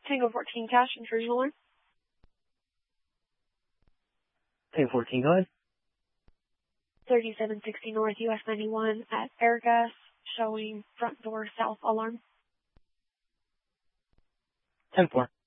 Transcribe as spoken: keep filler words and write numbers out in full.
Tango fourteen cash, intrusion alarm. Tango fourteen, go ahead. thirty-seven sixty North U S ninety-one at Airgas, showing front door south alarm. ten four.